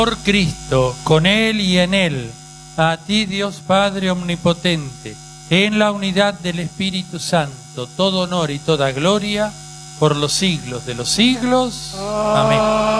Por Cristo, con Él y en Él, a ti Dios Padre Omnipotente, en la unidad del Espíritu Santo, todo honor y toda gloria, por los siglos de los siglos. Amén.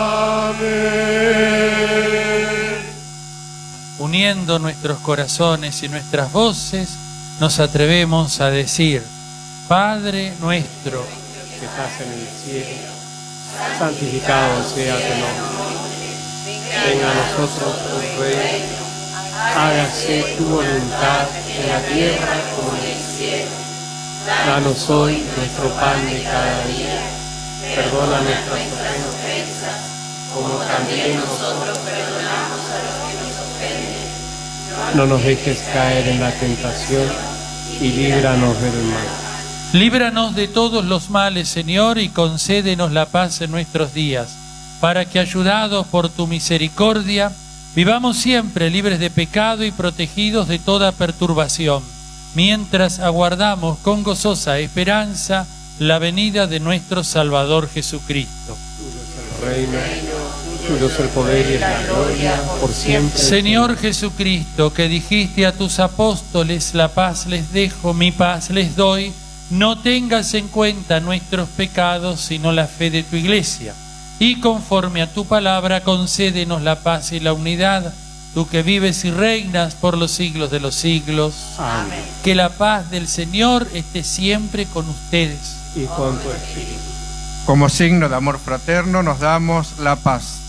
Uniendo nuestros corazones y nuestras voces, nos atrevemos a decir: Padre nuestro, que estás en el cielo, santificado sea tu nombre. Venga a nosotros tu reino, hágase tu voluntad en la tierra como en el cielo. Danos hoy nuestro pan de cada día. Perdona nuestras ofensas, como también nosotros perdonamos a los que nos ofenden. No nos dejes caer en la tentación y líbranos del mal. líbranos de todos los males, Señor, y concédenos la paz en nuestros días, para que, ayudados por tu misericordia, vivamos siempre libres de pecado y protegidos de toda perturbación, mientras aguardamos con gozosa esperanza la venida de nuestro Salvador Jesucristo. Tuyo es el reino, tuyo es el poder y la gloria, por siempre. Señor Jesucristo, que dijiste a tus apóstoles: la paz les dejo, mi paz les doy, no tengas en cuenta nuestros pecados, sino la fe de tu Iglesia. Y conforme a tu palabra, concédenos la paz y la unidad, tú que vives y reinas por los siglos de los siglos. Amén. Que la paz del Señor esté siempre con ustedes. Y con tu espíritu. Como signo de amor fraterno nos damos la paz.